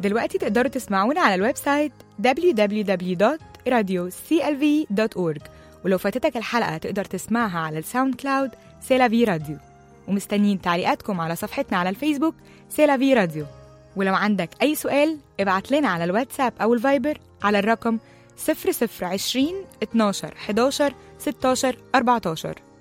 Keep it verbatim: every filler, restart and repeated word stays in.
دلوقتي تقدروا تسمعونا على الويب سايت دبليو دبليو دبليو دوت راديو سي ال في دوت أورج، ولو فاتتك الحلقة تقدر تسمعها على الساوند كلاود سيلافي راديو. ومستنيين تعليقاتكم على صفحتنا على الفيسبوك سيلافي راديو. ولو عندك أي سؤال ابعت لنا على الواتساب أو الفايبر على الرقم صفر صفر عشرين اتناشر حداشر ستاشر أربعتاشر.